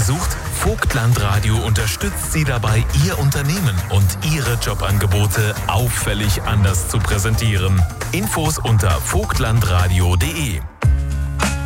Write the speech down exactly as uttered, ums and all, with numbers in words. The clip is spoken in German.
gesucht? Vogtland Radio unterstützt Sie dabei, Ihr Unternehmen und Ihre Jobangebote auffällig anders zu präsentieren. Infos unter vogtlandradio punkt de.